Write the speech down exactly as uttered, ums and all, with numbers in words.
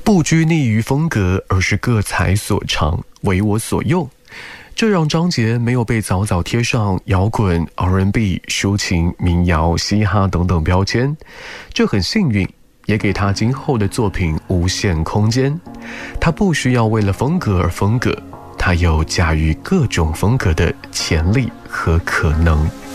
不拘泥于风格，而是各采所长，为我所用。这让张杰没有被早早贴上摇滚、R and B、抒情、民谣、嘻哈等等标签，这很幸运，也给他今后的作品无限空间。他不需要为了风格而风格，他有驾驭各种风格的潜力和可能。